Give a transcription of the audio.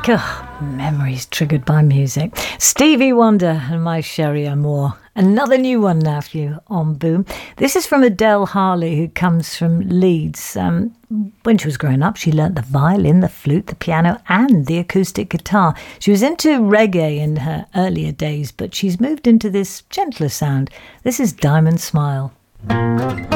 Memories triggered by music. Stevie Wonder and My Sherry Amour. Another new one now for you on Boom. This is from Adele Harley, who comes from Leeds. When she was growing up, she learnt the violin, the flute, the piano and the acoustic guitar. She was into reggae in her earlier days, but she's moved into this gentler sound. This is Diamond Smile.